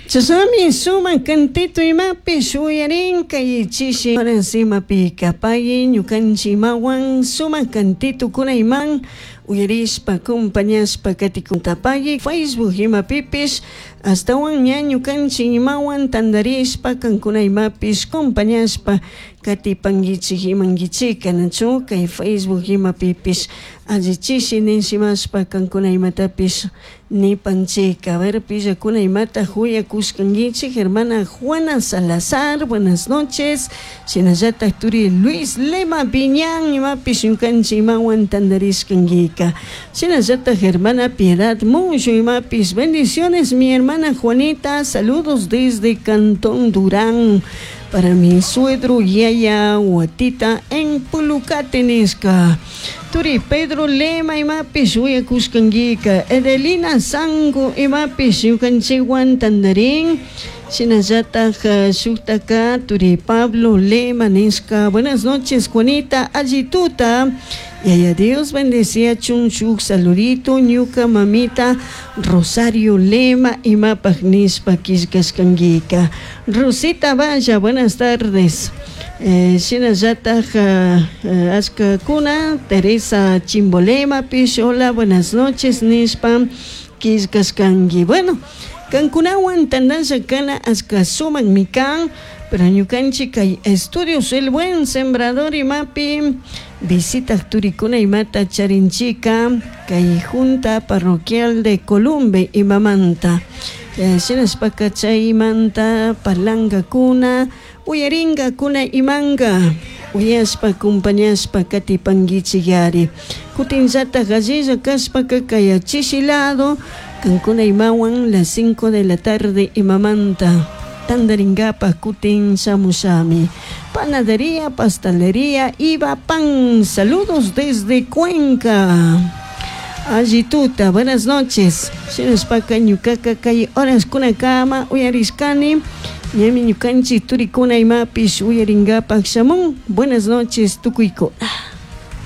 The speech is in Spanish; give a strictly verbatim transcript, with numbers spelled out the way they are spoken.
Chasami suma cantito imapi suyarin kay chishi para simapi kapayi ñukanchi mawan suma cantito kunayman uyarispa compañaspa katikuntapagi Facebook imapipis astawan ña ñukanchi imawan tandarispa kankunaymapis compañaspa katipangichik imangichika nachu kay Facebook imapipis allichishi ninsimaspa kankunaymatapis nipanchika. A ver, pilla kunaymata huya kuskangichik hermana Juana Salazar, buenas noches. Shinallata turi Luis Lema Piñán imapis ñukanchi imawan tandariskanguika. Shinallata hermana Piedad Mucho imapis bendiciones mi hermana Juanita, saludos desde Cantón Durán. Para mi suegro Yaya Huatita en Pulucatenesca. Turi Pedro Lema imapis huya kuskanguika. Edelina Sango imapis yukanchiwan tandarin. Sinayata Sutaka Turi Pablo Lema Nesca. Buenas noches Juanita Allituta. Yaya Dios bendecía chunchuk saludito ñuka mamita Rosario Lema imapak nispa kiskaskanguika. Rosita Valla, buenas tardes. Eh, Sinayata uh, Aska Kuna Teresa Chimbolema Pishola, buenas noches nispa kiskaskangi. Bueno, Cancunawan tandanza kana aska suman mikan, pero ñukanchi kay estudios el buen sembrador imapi visita turicuna y mata charinchica kay junta parroquial de Columbe y Mamanta. Eh, Sinaspaca chay manta palanga kuna uyaringa kuna imanga uyaspa acompañaspa katipangichigari kutinzata gaziza kaspa kakaya chisilado Cancuna y Mawan, las cinco de la tarde y Mamanta. Tandaringapa, Kutin, Samusami. Panadería, pastelería, Iba Pan. Saludos desde Cuenca. Allituta, buenas noches. Sinaspaca, Ñucaca, Calle, Horas Kunakama, Uyariskani. Ñami Ñucanchi, Turicuna y Mapis, Uyaringapa, Xamón. Buenas noches, Tucuico.